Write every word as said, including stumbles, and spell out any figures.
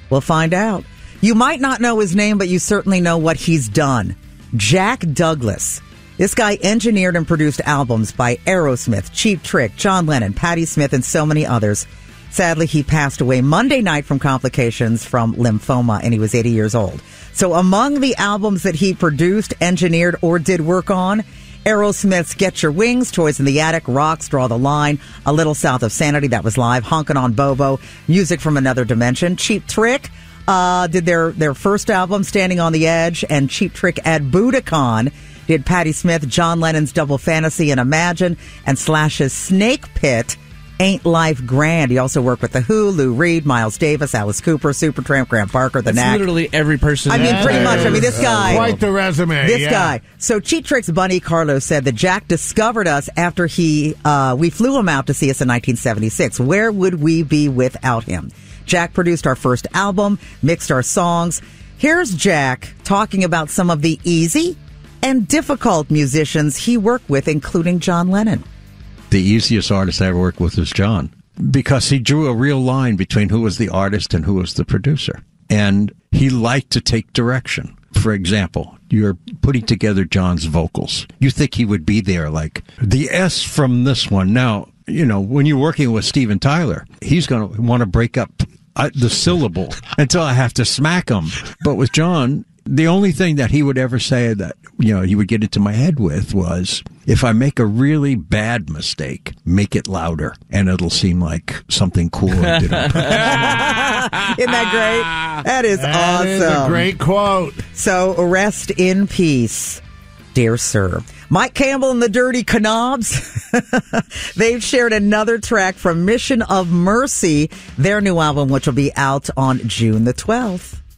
We'll find out. You might not know his name, but you certainly know what he's done. Jack Douglas. This guy engineered and produced albums by Aerosmith, Cheap Trick, John Lennon, Patti Smith, and so many others. Sadly, he passed away Monday night from complications from lymphoma, and he was eighty years old. So among the albums that he produced, engineered, or did work on, Aerosmith's Get Your Wings, Toys in the Attic, Rocks, Draw the Line, A Little South of Sanity, that was live, Honkin' on Bobo, Music from Another Dimension, Cheap Trick uh, did their, their first album, Standing on the Edge, and Cheap Trick at Budokan did Patti Smith, John Lennon's Double Fantasy and Imagine, and Slash's Snake Pit, Ain't Life Grand. He also worked with The Who, Lou Reed, Miles Davis, Alice Cooper, Supertramp, Graham Parker, The That's Knack. Literally every person. I mean, pretty much. I mean, this guy. Quite the resume. This yeah. guy. So Cheap Trick's Bunny Carlo said that Jack discovered us after he, uh, we flew him out to see us in nineteen seventy-six. Where would we be without him? Jack produced our first album, mixed our songs. Here's Jack talking about some of the easy and difficult musicians he worked with, including John Lennon. The easiest artist I ever worked with was John, because he drew a real line between who was the artist and who was the producer. And he liked to take direction. For example, you're putting together John's vocals. You think he would be there, like, the S from this one. Now, you know, when you're working with Steven Tyler, he's going to want to break up uh, the syllable until I have to smack him. But with John, the only thing that he would ever say that, you know, he would get into my head with was, if I make a really bad mistake, make it louder, and it'll seem like something cool I did on purpose. Isn't that great? That is that awesome. That is a great quote. So, rest in peace, dear sir. Mike Campbell and the Dirty Knobs, they've shared another track from Mission of Mercy, their new album, which will be out on June the twelfth.